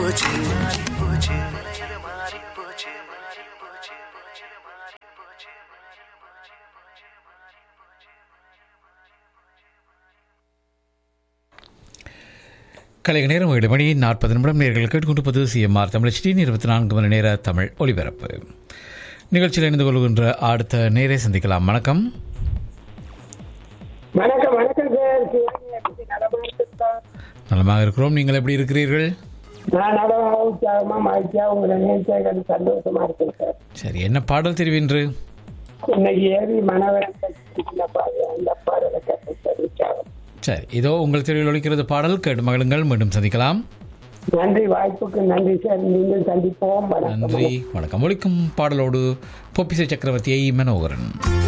கலைக நேரம் 7 மணி 40 நிமிடம். நேர்கள் கேட்டுக்கொண்டிருப்பது சிஎம்ஆர் தமிழ் HD 24 மணி நேர தமிழ் ஒலிபரப்பு நிகழ்ச்சியில் இணைந்து கொள்கின்ற அடுத்த நேரை சந்திக்கலாம். வணக்கம். நலமாக இருக்கிறோம். நீங்கள் எப்படி இருக்கிறீர்கள்? சரி, என்ன பாடல் தெரிவின்று? சரி, இதோ உங்கள் தெருவில் ஒலிக்கிறது பாடல். கேட்டு மகளுங்கள். மீண்டும் சந்திக்கலாம். நன்றி, வாய்ப்புக்கு நன்றி சார். மீண்டும் சந்திப்போம். நன்றி, வணக்கம். ஒலிக்கும் பாடலோடு பொப்பிசை சக்கரவர்த்தியை மனோகரன்.